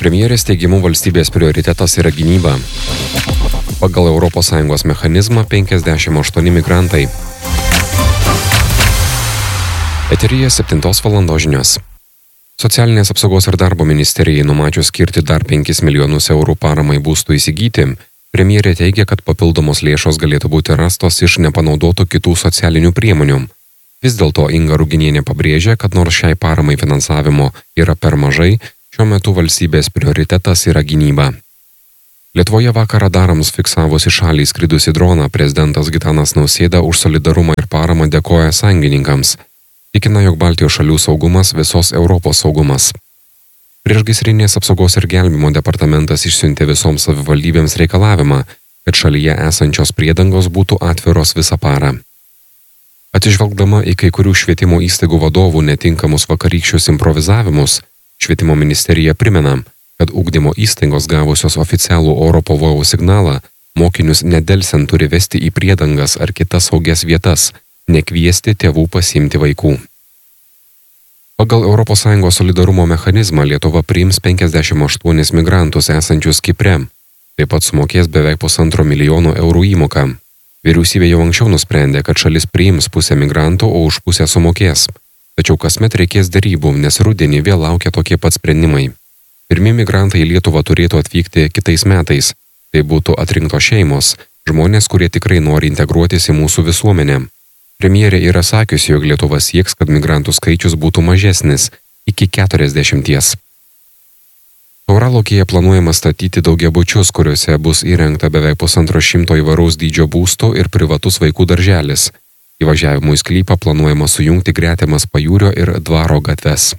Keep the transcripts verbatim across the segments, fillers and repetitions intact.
Premjerės teigimu valstybės prioritetas yra gynyba. Pagal Europos Sąjungos mechanizmą penkiasdešimt aštuoni migrantai. Eteryje septintos valandos žinios. Socialinės apsaugos ir darbo ministerijai numačius skirti dar penkis milijonus eurų paramai būstų įsigyti, premjerė teigia, kad papildomos lėšos galėtų būti rastos iš nepanaudotų kitų socialinių priemonių. Vis dėlto Inga Ruginienė pabrėžia, kad nors šiai paramai finansavimo yra per mažai, šiuo metu valstybės prioritetas yra gynyba. Lietuvoje vakar radarams fiksavus į šalį skridusi droną, prezidentas Gitanas Nausėda už solidarumą ir paramą dėkoja sąjungininkams. Tikina, jog Baltijos šalių saugumas visos Europos saugumas. Priešgaisrinės apsaugos ir gelbėjimo departamentas išsiuntė visoms savivaldybėms reikalavimą, kad šalyje esančios priedangos būtų atviros visą parą. Atsižvelgdama į kai kurių švietimo įstaigų vadovų netinkamus vakarykščius improvizavimus, Švietimo ministerija primena, kad ugdymo įstaigos gavusios oficialų oro pavojaus signalą mokinius nedelsiant turi vesti į priedangas ar kitas saugias vietas, nekviesti tėvų pasiimti vaikų. Pagal Europos Sąjungos solidarumo mechanizmą Lietuva priims penkiasdešimt aštuonis migrantus esančius Kipre, taip pat sumokės beveik pusantro milijono eurų įmoką. Vyriausybė jau anksčiau nusprendė, kad šalis priims pusę migrantų, o už pusę sumokės. Tačiau kasmet reikės derybų, nes rudenį vėl laukia tokie pat sprendimai. Pirmi migrantai į Lietuvą turėtų atvykti kitais metais. Tai būtų atrinktos šeimos, žmonės, kurie tikrai nori integruotis į mūsų visuomenę. Premjerė yra sakiusi, jog Lietuva sieks, kad migrantų skaičius būtų mažesnis, iki keturiasdešimties. Tauralaukyje planuojama statyti daugiabučius, kuriuose bus įrengta beveik pusantro šimto įvairaus dydžio būstų ir privatus vaikų darželis. Įvažiavimų į sklypą planuojama sujungti gretimas Pajūrio ir Dvaro gatves.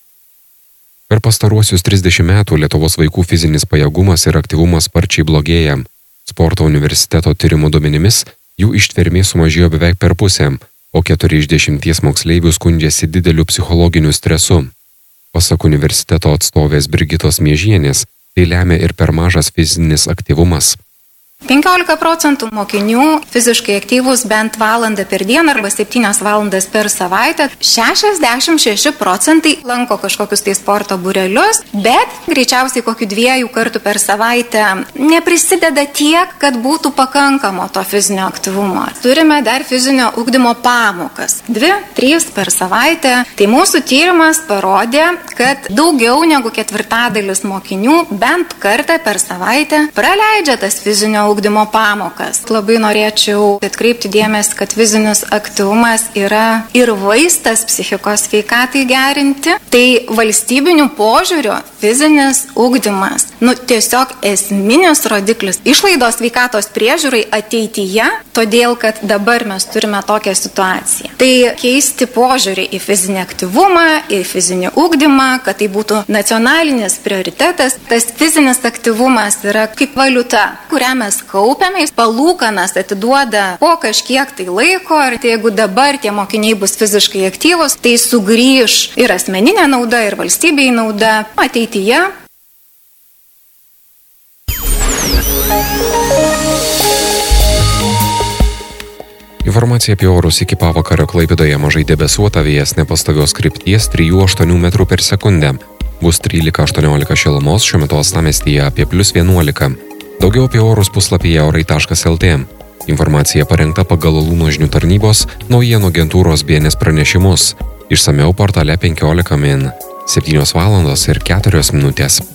Per pastaruosius trisdešimt metų Lietuvos vaikų fizinis pajėgumas ir aktyvumas sparčiai blogėja. Sporto universiteto tyrimų duomenimis jų ištvermė sumažėjo beveik per pusę, o keturi iš dešimties moksleivių skundžiasi dideliu psichologiniu stresu. Pasak universiteto atstovės Brigitos Miežienės, tai lemia ir per mažas fizinis aktyvumas. penkiolika procentų mokinių fiziškai aktyvūs bent valandą per dieną arba septynias valandas per savaitę. šešiasdešimt šeši procentai lanko kažkokius tai sporto būrelius, bet greičiausiai kokių dviejų kartų per savaitę neprisideda tiek, kad būtų pakankamo to fizinio aktyvumo. Turime dar fizinio ugdymo pamokas. Dvi, trys per savaitę. Tai mūsų tyrimas parodė, kad daugiau negu ketvirtadalis mokinių bent kartą per savaitę praleidžia tas fizinio ugdymo pamokas. Labai norėčiau atkreipti dėmesį, kad fizinis aktyvumas yra ir vaistas psichikos sveikatai gerinti. Tai valstybinių požiūrių fizinis ugdymas, nu tiesiog esminis rodiklis išlaidos sveikatos priežiūrai ateityje, todėl kad dabar mes turime tokią situaciją. Tai keisti požiūrį į fizinį aktyvumą, į fizinį ugdymą, kad tai būtų nacionalinis prioritetas. Tas fizinis aktyvumas yra kaip valiuta, kurią mes kaupiame, palūkanas atiduoda po kažkiek tai laiko ir tai jeigu dabar tie mokiniai bus fiziškai aktyvus, tai sugrįž ir asmeninė nauda, ir valstybei nauda ateityje. Informacija apie orus iki pavakario Klaipėdoje mažai debesuota, vėjas nepastovios krypties trijų aštuonių metrų per sekundę. Bus trylika aštuoniolika šilumos, šiuo metu uostamiestyje apie plius vienuolika. Daugiau apie orus puslapyje orai taškas el tė. Informacija parengta pagal Lūno žinių tarnybos naujienų agentūros B N S pranešimus. Išsamiau portale penkiolika min. septynios valandos ir keturios minutės.